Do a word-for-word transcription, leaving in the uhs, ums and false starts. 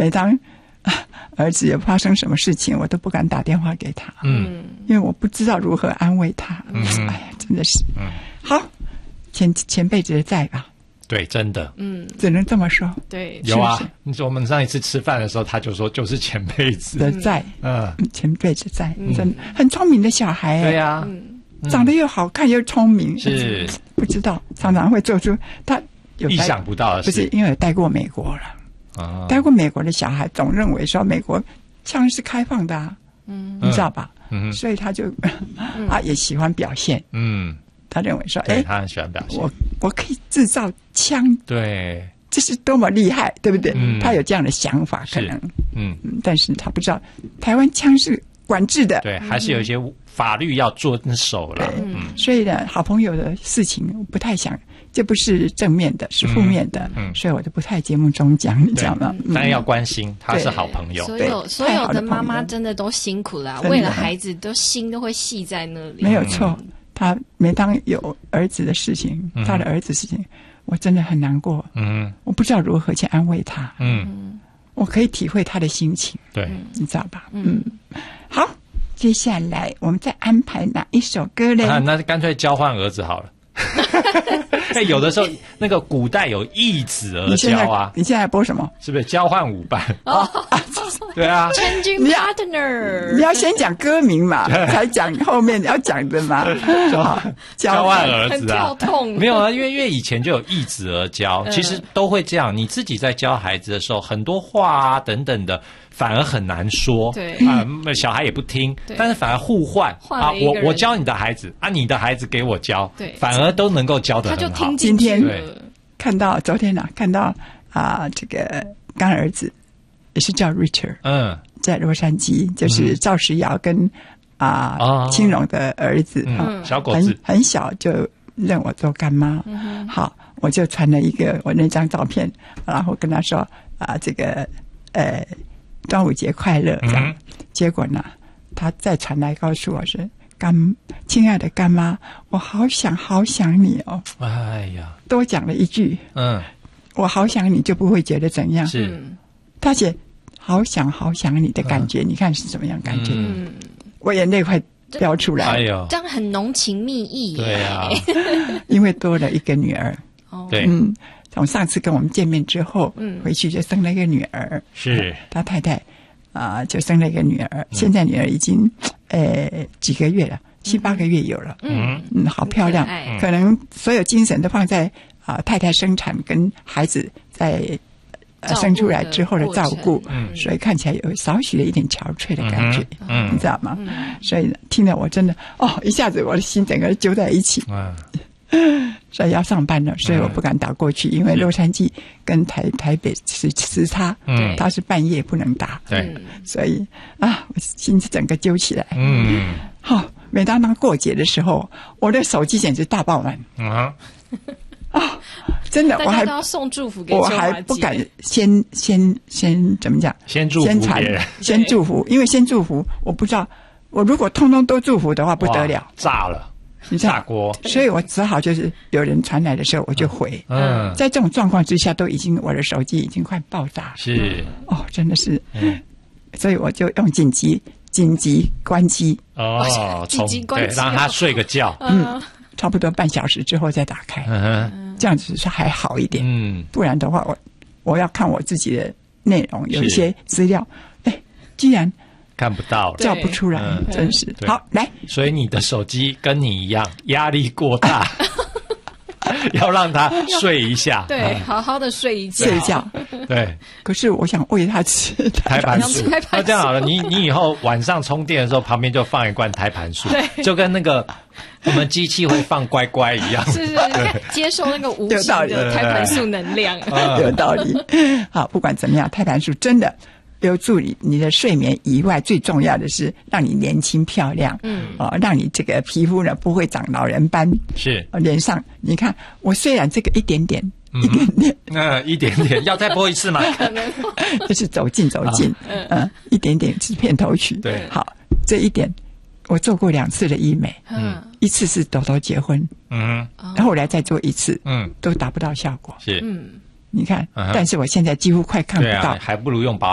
每当儿子有发生什么事情，我都不敢打电话给他， 嗯， 因为我不知道如何安慰他。 嗯， 哎呀，真的是， 嗯， 好，前前辈子的债吧， 对，真的， 嗯， 只能这么说。 对， 有啊是不是。 你说我们上一次吃饭的时候，他就说就是前辈子的债， 嗯， 前辈子债，真的很聪明的小孩， 对呀， 长得又好看又聪明， 是不知道常常会做出他有意想不到的事， 不是因为有待过美国了。 啊， 待过美国的小孩总认为说美国枪是开放的啊，嗯，你知道吧？ 嗯， 所以他就啊也喜欢表现， 嗯， 他认为说，哎， 他很喜欢表现， 我我可以制造枪， 对， 这是多么厉害，对不对？ 嗯， 他有这样的想法，可能， 嗯， 但是他不知道台湾枪是管制的， 对，还是有一些法律要遵守了， 嗯，所以呢，好朋友的事情我不太想。这不是正面的，是负面的，嗯嗯、所以我就不太节目中讲，你知道吗？ 当然要关心，他是好朋友。 所有所有的妈妈真的都辛苦了、啊，为了孩子都心都会系在那里。 没有错，他每当有儿子的事情，嗯、他的儿子事情，我真的很难过。嗯，我不知道如何去安慰他。嗯，我可以体会他的心情。 对， 你知道吧？嗯，好，接下来我们再安排哪一首歌呢？ 啊，那干脆交换儿子好了。哎，有的时候那个古代有易子而交啊， 你现在播什么？ 是不是交换舞伴？哦，对啊 ，Changing partner， 你要先讲歌名嘛，才讲后面要讲的嘛。 交换儿子啊， 很跳痛。 没有啊，因为因为以前就有易子而交，其实都会这样。你自己在教孩子的时候，很多话啊等等的。反而很难说， 对啊、呃，小孩也不听，但是反而互换啊，我我教你的孩子啊，你的孩子给我教， 对， 反而都能够教得很好。 他就听今天看到昨天啊，看到啊，这个干儿子也是叫 Richard， 嗯，在洛杉矶，就是赵石瑶跟啊青龙的儿子， 嗯，小狗子很很小就认我做干妈，嗯、好，我就传了一个我那张照片，然后跟他说啊，这个呃。端午节快乐！这样，嗯、结果呢，他再传来告诉我是干，亲爱的干妈，我好想好想你哦。 哎呀， 多讲了一句，嗯，我好想你就不会觉得怎样。 是， 他写好想好想你的感觉，嗯、你看是什么样感觉？嗯，我眼泪快飙出来。 哎呦， 这样很浓情蜜意。 对啊， 因为多了一个女儿。 哦， 对， 嗯。从上次跟我们见面之后，嗯，回去就生了一个女儿， 是他太太啊、呃，就生了一个女儿。嗯、现在女儿已经呃几个月了，七八个月有了，嗯嗯，好漂亮。可, 可能所有精神都放在啊、呃、太太生产跟孩子在呃生出来之后的照顾，嗯，所以看起来有少许的一点憔悴的感觉，嗯，你知道吗？嗯、所以听了我真的哦，一下子我的心整个揪在一起。嗯所以要上班了，所以我不敢打过去，嗯、因为洛杉矶跟台台北是时差，嗯，他是半夜不能打， 对， 所以啊，我心整个揪起来， 嗯， 好、哦，每当当过节的时候，我的手机简直大爆满，啊，啊，真的，我还都要送祝福给我还不敢先先先怎么讲， 先祝福先传，先祝福，因为先祝福，我不知道，我如果通通都祝福的话，不得了， 炸了。炸锅， 所以我只好就是有人传来的时候我就回。嗯，在这种状况之下，都已经我的手机已经快爆炸。 是哦，真的是，嗯，所以我就用紧急紧急关机。 哦， 紧急关机， 让他睡个觉。 嗯，差不多半小时之后再打开。嗯，这样子是还好一点。嗯，不然的话，我我要看我自己的内容，有一些资料，哎，居然。 看不到了， 叫不出来，嗯、真是好来。 所以你的手机跟你一样，压力过大，要让他睡一下， 对，好好的睡一觉， 睡一觉。 对， 可是我想喂他吃台盘素。那这样好了，你你以后晚上充电的时候，旁边就放一罐台盘素，就跟那个我们机器会放乖乖一样， 是是是，接受那个无形的台盘素能量， 有道理。好，不管怎么样，台盘素真的。有助于你的睡眠以外，最重要的是让你年轻漂亮，嗯，哦，让你这个皮肤呢不会长老人斑， 是， 哦，脸上你看，我虽然这个一点点，嗯、一点点， 嗯，一点点，要再播一次吗？ 可能就是走近走近，嗯、呃，一点点是片头曲， 对， 好，这一点我做过两次的医美，嗯，一次是豆豆结婚，嗯，后来再做一次，嗯，都达不到效果， 是， 嗯。 你看，但是我现在几乎快看不到， 还不如用保